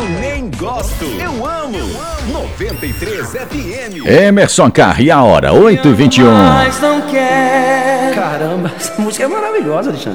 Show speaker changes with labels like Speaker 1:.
Speaker 1: nem gosto. Eu amo. 93 FM.
Speaker 2: Emerson Carr, e a hora? 8h21.
Speaker 3: Mas não quer.
Speaker 4: Caramba, essa música é maravilhosa, Alexandre.